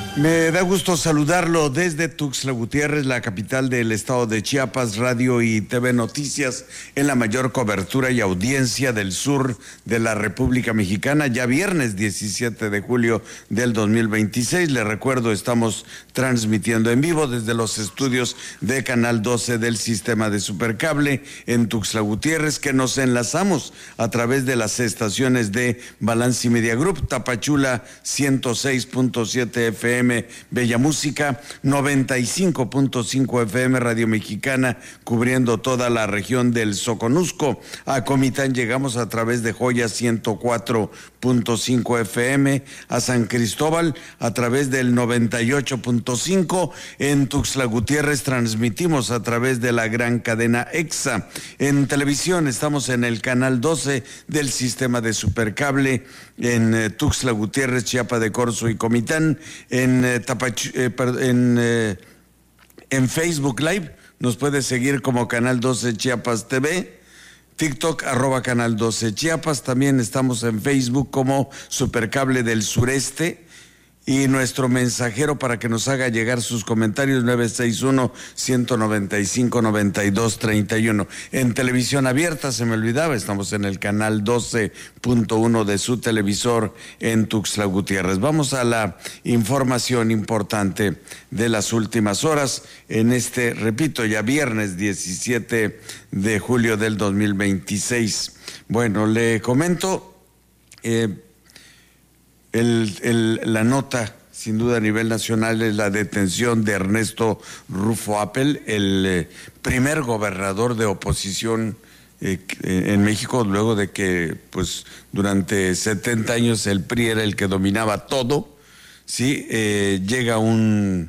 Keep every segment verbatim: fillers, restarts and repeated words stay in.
Me da gusto saludarlo desde Tuxtla Gutiérrez, la capital del estado de Chiapas, radio y T V Noticias, en la mayor cobertura y audiencia del sur de la República Mexicana, ya viernes diecisiete de julio del dos mil veintiséis. Le recuerdo, estamos transmitiendo en vivo desde los estudios de Canal doce del sistema de Supercable en Tuxtla Gutiérrez, que nos enlazamos a través de las estaciones de Balance Media Group, Tapachula ciento seis punto siete F M, Bella Música, noventa y cinco punto cinco F M, Radio Mexicana, cubriendo toda la región del Soconusco. A Comitán llegamos a través de Joya ciento cuatro punto cinco F M, a San Cristóbal a través del noventa y ocho punto cinco, en Tuxtla Gutiérrez transmitimos a través de la gran cadena EXA. En televisión estamos en el canal doce del sistema de Supercable, en eh, Tuxtla Gutiérrez, Chiapa de Corzo y Comitán, en eh, Tapachu, eh, en, eh, en Facebook Live nos puede seguir como Canal doce Chiapas T V, TikTok arroba Canal doce Chiapas, también estamos en Facebook como Supercable del Sureste, y nuestro mensajero para que nos haga llegar sus comentarios, nueve seis uno, uno nueve cinco, nueve dos tres uno. En televisión abierta, se me olvidaba, estamos en el canal doce punto uno de su televisor en Tuxtla Gutiérrez. Vamos a la información importante de las últimas horas en este, repito, ya viernes diecisiete de julio del dos mil veintiséis. Bueno, le comento... Eh, El, el, la nota, sin duda a nivel nacional, es la detención de Ernesto Rufo Appel, el eh, primer gobernador de oposición eh, en México, luego de que pues durante setenta años el P R I era el que dominaba todo. Sí, eh, llega un,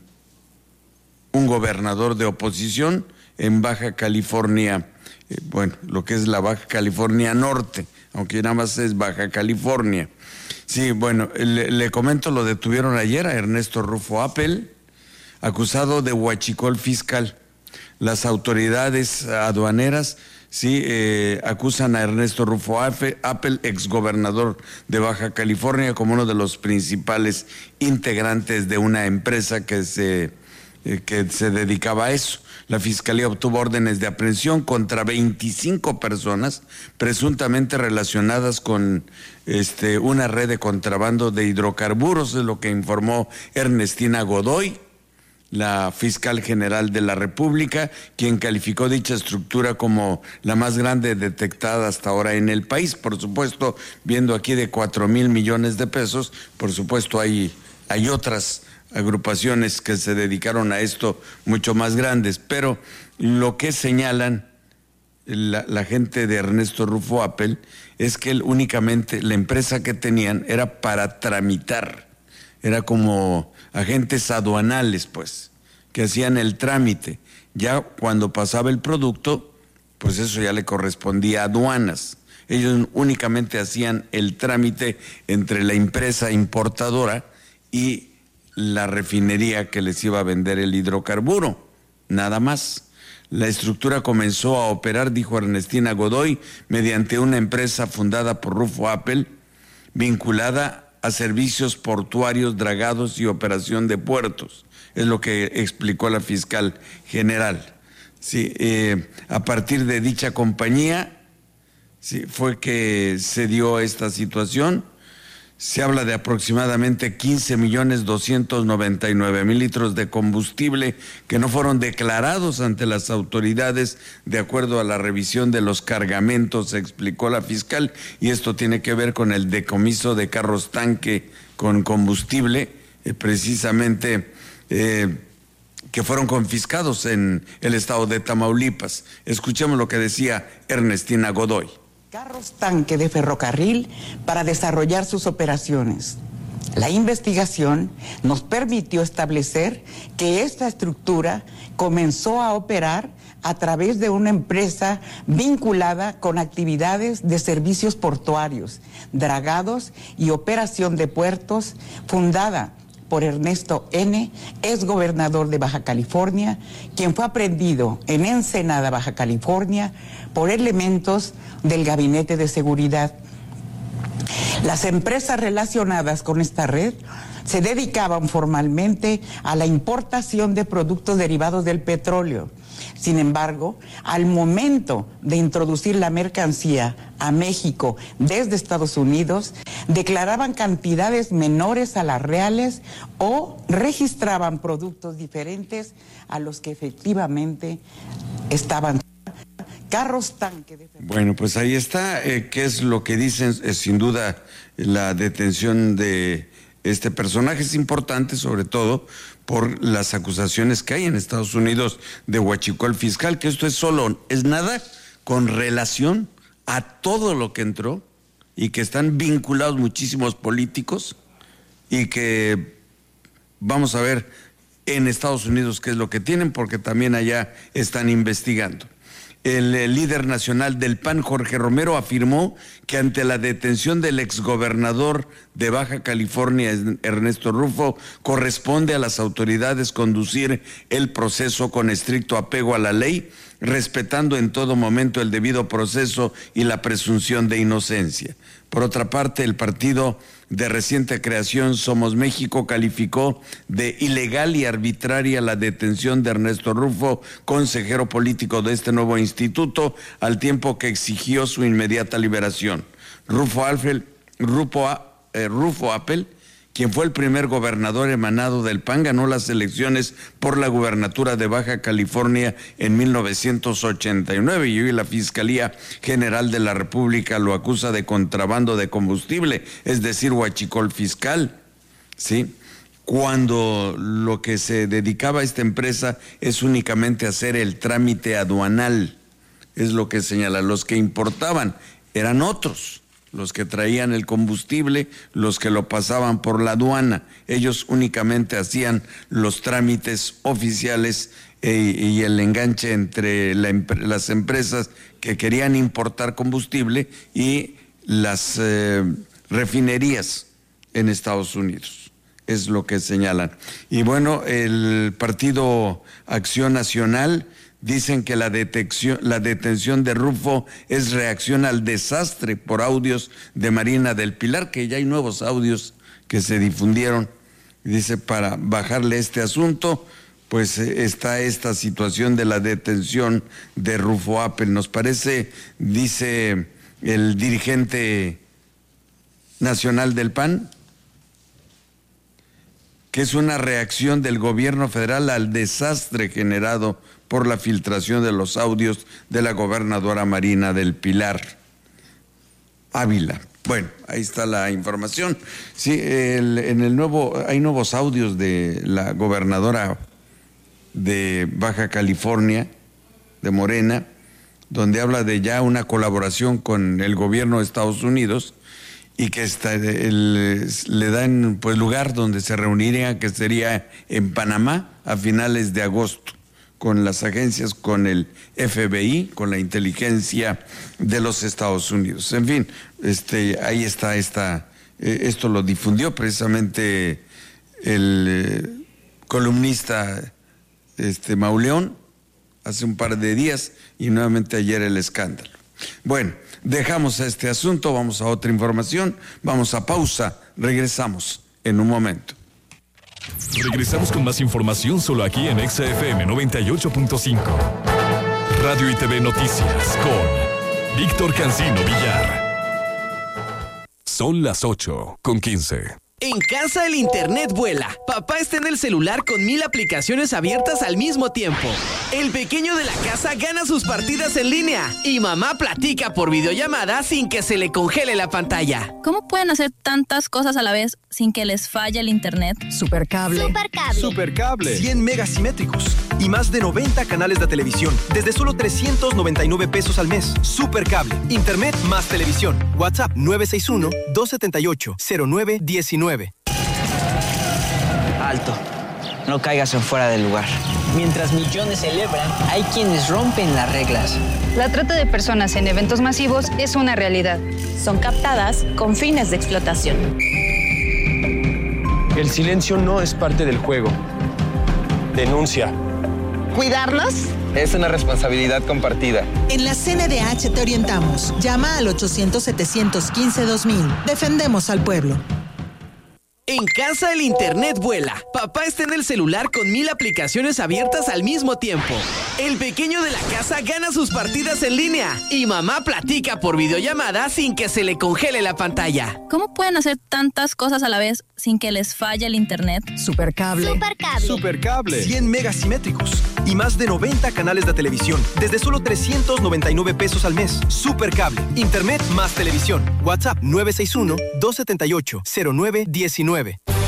un gobernador de oposición en Baja California, eh, bueno, lo que es la Baja California Norte, aunque nada más es Baja California. Sí, bueno, le, le comento, lo detuvieron ayer a Ernesto Rufo Appel, acusado de huachicol fiscal. Las autoridades aduaneras, sí, eh, acusan a Ernesto Rufo Appel, exgobernador de Baja California, como uno de los principales integrantes de una empresa que se, eh, que se dedicaba a eso. La Fiscalía obtuvo órdenes de aprehensión contra veinticinco personas presuntamente relacionadas con este, una red de contrabando de hidrocarburos, es lo que informó Ernestina Godoy, la fiscal general de la República, quien calificó dicha estructura como la más grande detectada hasta ahora en el país. Por supuesto, viendo aquí de cuatro mil millones de pesos, por supuesto hay, hay otras agrupaciones que se dedicaron a esto mucho más grandes, pero lo que señalan la, la gente de Ernesto Rufo Appel es que él únicamente, la empresa que tenían era para tramitar, era como agentes aduanales, pues, que hacían el trámite. Ya cuando pasaba el producto, pues eso ya le correspondía a aduanas. Ellos únicamente hacían el trámite entre la empresa importadora y la refinería que les iba a vender el hidrocarburo, nada más. La estructura comenzó a operar, dijo Ernestina Godoy, mediante una empresa fundada por Rufo Appel, vinculada a servicios portuarios, dragados y operación de puertos. Es lo que explicó la fiscal general. Sí, eh, a partir de dicha compañía, sí, fue que se dio esta situación. Se habla de aproximadamente quince millones doscientos noventa y nueve mil litros de combustible que no fueron declarados ante las autoridades de acuerdo a la revisión de los cargamentos, explicó la fiscal, y esto tiene que ver con el decomiso de carros tanque con combustible, eh, precisamente eh, que fueron confiscados en el estado de Tamaulipas. Escuchemos lo que decía Ernestina Godoy. Carros tanque de ferrocarril para desarrollar sus operaciones. La investigación nos permitió establecer que esta estructura comenzó a operar a través de una empresa vinculada con actividades de servicios portuarios, dragados y operación de puertos, fundada por Ernesto N., ex gobernador de Baja California, quien fue aprehendido en Ensenada, Baja California, por elementos del Gabinete de Seguridad. Las empresas relacionadas con esta red se dedicaban formalmente a la importación de productos derivados del petróleo. Sin embargo, al momento de introducir la mercancía a México desde Estados Unidos, declaraban cantidades menores a las reales o registraban productos diferentes a los que efectivamente estaban. Carros tanque. De... Bueno, pues ahí está, eh, ¿qué es lo que dicen? Eh, sin duda, la detención de este personaje es importante, sobre todo por las acusaciones que hay en Estados Unidos de huachicol fiscal, que esto es solo, es nada con relación a todo lo que entró y que están vinculados muchísimos políticos y que vamos a ver en Estados Unidos qué es lo que tienen, porque también allá están investigando. El, el líder nacional del P A N, Jorge Romero, afirmó que ante la detención del exgobernador de Baja California, Ernesto Rufo, corresponde a las autoridades conducir el proceso con estricto apego a la ley, respetando en todo momento el debido proceso y la presunción de inocencia. Por otra parte, el partido de reciente creación Somos México calificó de ilegal y arbitraria la detención de Ernesto Rufo, consejero político de este nuevo instituto, al tiempo que exigió su inmediata liberación. Rufo Alfel, Rufo, eh, Rufo Appel, quien fue el primer gobernador emanado del P A N, ganó las elecciones por la gubernatura de Baja California en mil novecientos ochenta y nueve y hoy la Fiscalía General de la República lo acusa de contrabando de combustible, es decir, huachicol fiscal, ¿sí? Cuando lo que se dedicaba a esta empresa es únicamente hacer el trámite aduanal, es lo que señala. Los que importaban eran otros, los que traían el combustible, los que lo pasaban por la aduana. Ellos únicamente hacían los trámites oficiales eh, y el enganche entre la, las empresas que querían importar combustible y las eh, refinerías en Estados Unidos. Es lo que señalan. Y bueno, el Partido Acción Nacional dicen que la detección, la detención de Rufo es reacción al desastre por audios de Marina del Pilar, que ya hay nuevos audios que se difundieron. Dice, para bajarle este asunto, pues está esta situación de la detención de Rufo Appel. Nos parece, dice el dirigente nacional del P A N, que es una reacción del gobierno federal al desastre generado por la filtración de los audios de la gobernadora Marina del Pilar Ávila. Bueno, ahí está la información. Sí, el, en el nuevo, hay nuevos audios de la gobernadora de Baja California, de Morena, donde habla de ya una colaboración con el gobierno de Estados Unidos y que está, el, le dan pues lugar donde se reuniría, que sería en Panamá a finales de agosto, con las agencias, con el F B I, con la inteligencia de los Estados Unidos. En fin, este, ahí está esta, eh, esto lo difundió precisamente el eh, columnista este, Mauleón hace un par de días y nuevamente ayer el escándalo. Bueno, dejamos este asunto, vamos a otra información, vamos a pausa, regresamos en un momento. Regresamos con más información solo aquí en Exa F M noventa y ocho punto cinco. Radio y T V Noticias con Víctor Cancino Villar. Son las ocho con quince. En casa el internet vuela. Papá está en el celular con mil aplicaciones abiertas al mismo tiempo. El pequeño de la casa gana sus partidas en línea. Y mamá platica por videollamada sin que se le congele la pantalla. ¿Cómo pueden hacer tantas cosas a la vez sin que les falle el internet? Supercable. Supercable. Supercable. cien megasimétricos y más de noventa canales de televisión desde solo trescientos noventa y nueve pesos al mes. Supercable. Internet más televisión. WhatsApp nueve seis uno, dos siete ocho, cero nueve uno nueve. Alto, no caigas en fuera del lugar. Mientras millones celebran, hay quienes rompen las reglas. La trata de personas en eventos masivos es una realidad. Son captadas con fines de explotación. El silencio no es parte del juego. Denuncia. ¿Cuidarlos? Es una responsabilidad compartida. En la C N D H te orientamos. Llama al ochocientos, setecientos quince, dos mil. Defendemos al pueblo. En casa el internet vuela. Papá está en el celular con mil aplicaciones abiertas al mismo tiempo. El pequeño de la casa gana sus partidas en línea. Y mamá platica por videollamada sin que se le congele la pantalla. ¿Cómo pueden hacer tantas cosas a la vez sin que les falle el internet? Supercable. Supercable. Supercable. cien megas simétricos y más de noventa canales de televisión desde solo trescientos noventa y nueve pesos al mes. Supercable. Internet más televisión. WhatsApp nueve seis uno, dos siete ocho, cero nueve uno nueve.